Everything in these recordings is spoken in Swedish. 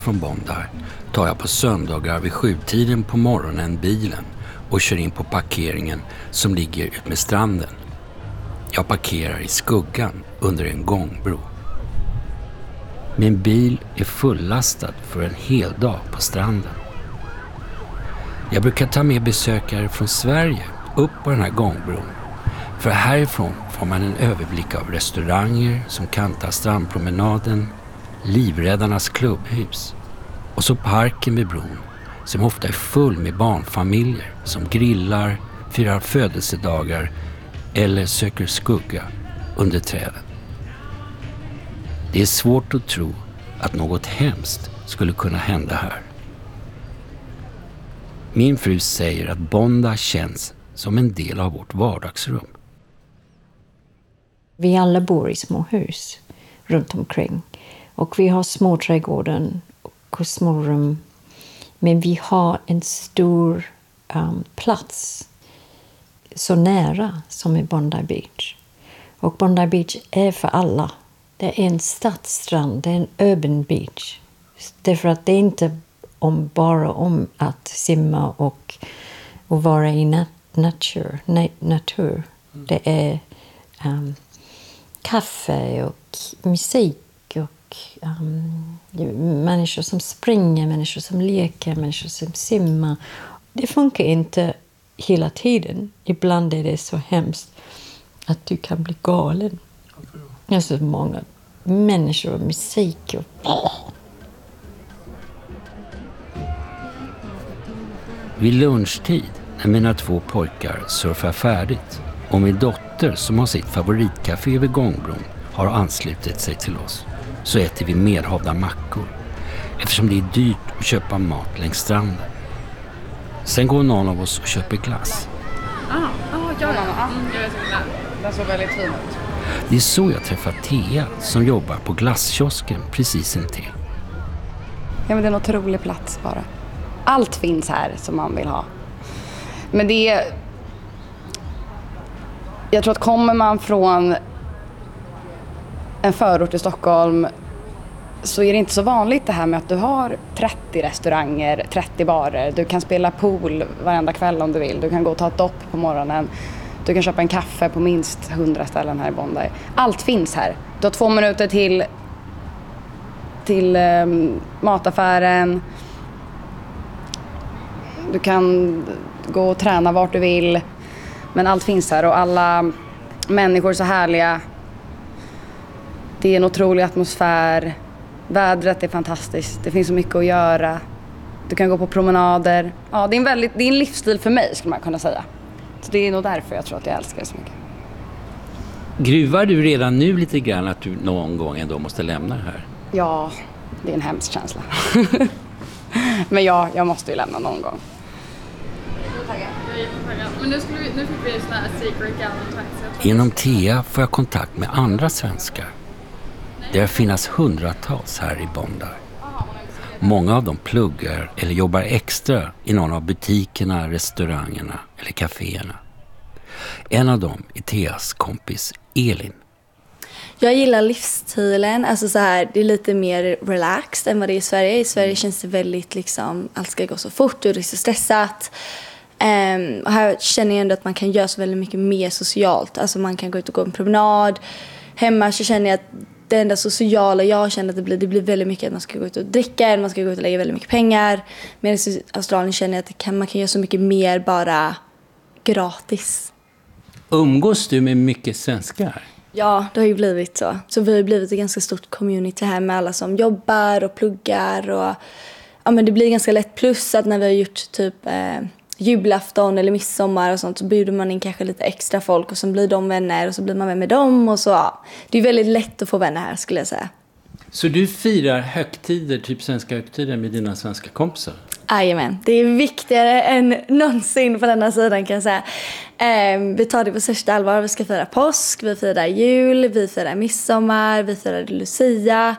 Från Bondi tar jag på söndagar vid 7-tiden på morgonen bilen och kör in på parkeringen som ligger ut med stranden. Jag parkerar i skuggan under en gångbro. Min bil är fullastad för en hel dag på stranden. Jag brukar ta med besökare från Sverige upp på den här gångbron. För härifrån får man en överblick av restauranger som kantar strandpromenaden, Livräddarnas klubbhus och så parken vid bron som ofta är full med barnfamiljer som grillar, firar födelsedagar eller söker skugga under träden. Det är svårt att tro att något hemskt skulle kunna hända här. Min fru säger att Bondi känns som en del av vårt vardagsrum. Vi alla bor i små hus runt omkring. Och vi har små trädgården och små rum. Men vi har en stor plats så nära som är Bondi Beach. Och Bondi Beach är för alla. Det är en stadsstrand, det är en urban beach. Därför att det är inte bara om att simma och vara i natur. Det är kaffe och musik och människor som springer, människor som leker, människor som simmar. Det funkar inte hela tiden. Ibland är det så hemskt att du kan bli galen. Det är så många människor och musik. Vid lunchtid när mina 2 pojkar surfar färdigt och min dotter som har sitt favoritcafé vid gångbron har anslutit sig till oss, så äter vi medhavda mackor eftersom det är dyrt att köpa mat längs stranden. Sen går någon av oss och köper glass. Den såg väldigt fin ut. Det är så jag träffar Thea som jobbar på glasskiosken precis intill. Ja, men det är en otrolig plats bara. Allt finns här som man vill ha. Men det är... Jag tror att kommer man från en förort i Stockholm så är det inte så vanligt det här med att du har 30 restauranger, 30 barer. Du kan spela pool varenda kväll om du vill. Du kan gå och ta ett dopp på morgonen. Du kan köpa en kaffe på minst 100 ställen här i Bondi. Allt finns här. Du har 2 minuter till mataffären. Du kan gå och träna vart du vill. Men allt finns här och alla människor är så härliga. Det är en otrolig atmosfär. Vädret är fantastiskt. Det finns så mycket att göra. Du kan gå på promenader. Ja, det är en livsstil för mig skulle man kunna säga. Så det är nog därför jag tror att jag älskar det så mycket. Gruvar du redan nu lite grann att du någon gång ändå måste lämna här? Ja, det är en hemsk känsla. Men ja, jag måste ju lämna någon gång. Men nu fick vi sån här secret gallery. Genom Thea får jag kontakt med andra svenskar. Det finns hundratals här i Bondi. Många av dem pluggar eller jobbar extra i någon av butikerna, restaurangerna eller kaféerna. En av dem är Theas kompis Elin. Jag gillar livsstilen, alltså så här, det är lite mer relaxed än vad det är i Sverige. I Sverige känns det väldigt liksom, allt ska gå så fort och det är så stressat. Och här känner jag ändå att man kan göra så väldigt mycket mer socialt. Alltså man kan gå ut och gå en promenad. Hemma så känner jag att det enda sociala jag känner att det blir väldigt mycket att man ska gå ut och dricka, man ska gå ut och lägga väldigt mycket pengar. Medan i Australien känner jag att man kan göra så mycket mer bara gratis. Umgås du med mycket svenskar? Ja, det har ju blivit så. Så vi har ju blivit ett ganska stort community här med alla som jobbar och pluggar. Och, ja, men det blir ganska lätt, plus att när vi har gjort typ julafton eller midsommar och sånt så bjuder man in kanske lite extra folk och så blir de vänner och så blir man vän med dem. Och så, ja. Det är väldigt lätt att få vänner här skulle jag säga. Så du firar högtider, typ svenska högtider med dina svenska kompisar? Jajamän, det är viktigare än någonsin på denna sidan kan jag säga. Vi tar det på största allvar. Vi ska fira påsk, vi firar jul, vi firar midsommar, vi firar Lucia.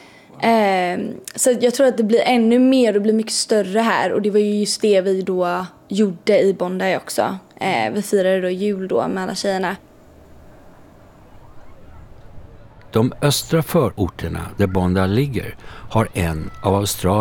Så jag tror att det blir ännu mer och blir mycket större här. Och det var ju just det vi då gjorde i Bondi också. Vi firade då jul då med alla tjejerna. De östra förorterna där Bondi ligger har en av Australiens